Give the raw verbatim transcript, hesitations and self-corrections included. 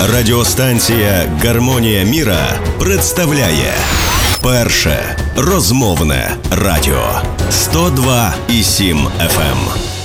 Радіостанція «Гармонія міра» представляє перше розмовне радіо сто два і сім еф ем.